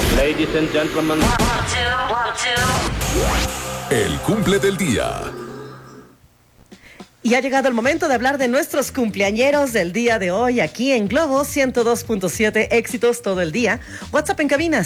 Ladies and gentlemen. El cumple del día. Y ha llegado el momento de hablar de nuestros cumpleañeros del día de hoy aquí en Globo 102.7, éxitos todo el día. WhatsApp en cabina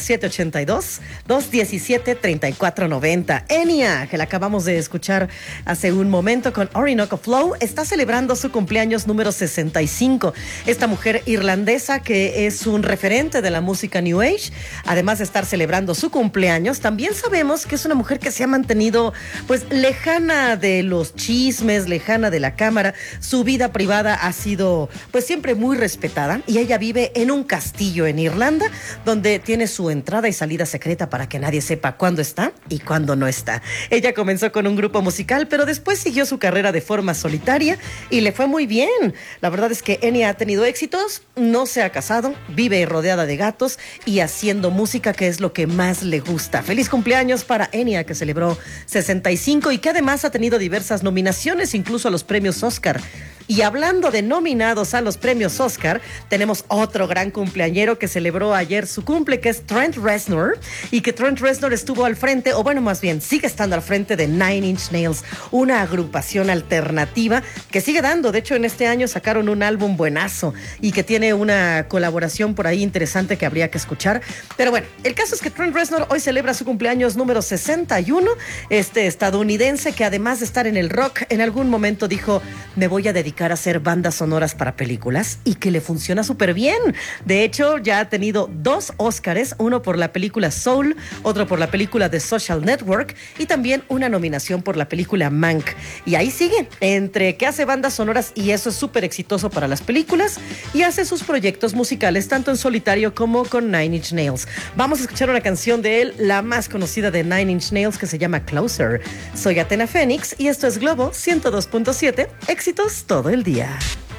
782-217-3490. Enya, que la acabamos de escuchar hace un momento con Orinoco Flow, está celebrando su cumpleaños número 65. Esta mujer irlandesa que es un referente de la música New Age, además de estar celebrando su cumpleaños, también sabemos que es una mujer que se ha mantenido pues lejana de los chismes, lejana de la cámara. Su vida privada ha sido pues siempre muy respetada y ella vive en un castillo en Irlanda donde tiene su entrada y salida secreta para que nadie sepa cuándo está y cuándo no está. Ella comenzó con un grupo musical, pero después siguió su carrera de forma solitaria y le fue muy bien. La verdad es que Enya ha tenido éxitos, no se ha casado, vive rodeada de gatos y haciendo música, que es lo que más le gusta. Feliz cumpleaños para Enya, que celebró 65 y que además ha tenido diversas nominaciones, incluso a los premios Oscar. Y hablando de nominados a los premios Oscar, tenemos otro gran cumpleañero que celebró ayer su cumple, que es Trent Reznor, y que Trent Reznor estuvo al frente, o bueno, más bien, sigue estando al frente de Nine Inch Nails, una agrupación alternativa que sigue dando. De hecho, en este año sacaron un álbum buenazo y que tiene una colaboración por ahí interesante que habría que escuchar. Pero bueno, el caso es que Trent Reznor hoy celebra su cumpleaños número 61, este estadounidense que además de estar en el rock, en algún momento dijo, me voy a dedicar a hacer bandas sonoras para películas, y que le funciona súper bien. De hecho, ya ha tenido 2 Óscares, uno por la película Soul, otro por la película The Social Network, y también una nominación por la película Mank. Y ahí sigue, entre que hace bandas sonoras, y eso es súper exitoso para las películas, y hace sus proyectos musicales, tanto en solitario como con Nine Inch Nails. Vamos a escuchar una canción de él, la más conocida de Nine Inch Nails, que se llama Closer. Soy Athena Fénix, y esto es Globo 102.7, éxitos todo el día.